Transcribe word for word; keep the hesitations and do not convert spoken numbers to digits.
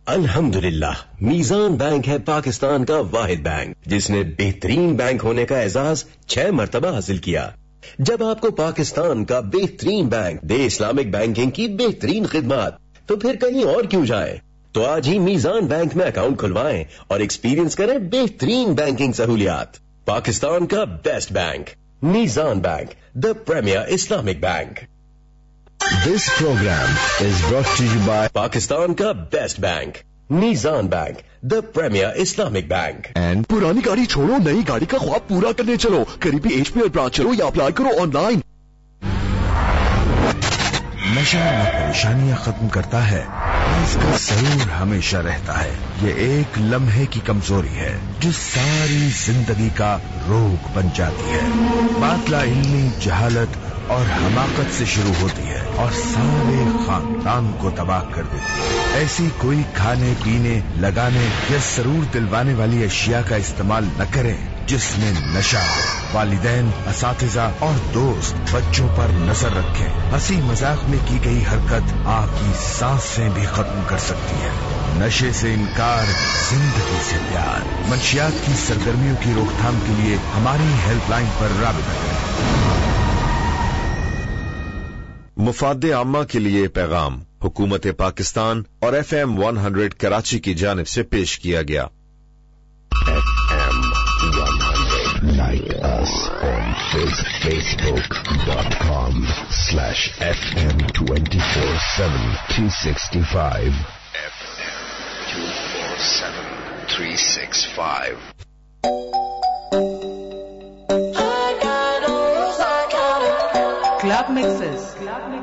الحمدللہ میزان بینک ہے پاکستان کا واحد بینک جس نے بہترین بینک ہونے کا اعزاز چھ مرتبہ حاصل کیا. جب آپ کو پاکستان کا بہترین بینک دے اسلامک بینکنگ کی بہترین خدمات تو پھر کہیں اور کیوں جائیں. تو آج ہی میزان بینک میں اکاؤنٹ کھلوائیں اور ایکسپیرینس کریں بہترین بینکنگ سہولیات. پاکستان کا بیسٹ بینک میزان bank, the premiere Islamic bank. This program is brought to you by Pakistan کا بیسٹ بینک میزان bank, the premiere Islamic bank. and پرانی گاڑی چھوڑو, نئی گاڑی کا خواب پورا کرنے چلو. قریبی ایچ پی ایل برانچ چلو یا اپلائی کرو آن لائن. نشہ نہ پریشانیاں ختم کرتا ہے, اس کا سرور ہمیشہ رہتا ہے. یہ ایک لمحے کی کمزوری ہے جو ساری زندگی کا روگ بن جاتی ہے. بات لا علمی, جہالت اور حماقت سے شروع ہوتی ہے اور سارے خاندان کو تباہ کر دیتی ہے. ایسی کوئی کھانے پینے, لگانے یا سرور دلوانے والی اشیاء کا استعمال نہ کریں جس میں نشہ ہو. والدین, اساتذہ اور دوست بچوں پر نظر رکھیں. ہنسی مذاق میں کی گئی حرکت آپ کی سانسیں بھی ختم کر سکتی ہے. نشے سے انکار, زندگی سے پیار. منشیات کی سرگرمیوں کی روک تھام کے لیے ہماری ہیلپ لائن پر رابطہ کریں. مفاد عامہ کے لیے پیغام حکومت پاکستان اور F M one hundred Karachi کی جانب سے پیش کیا گیا. F M one hundred. Like us on facebook dot com slash F M twenty-four seven three sixty-five. F M twenty-four seven three sixty-five. Club mixes.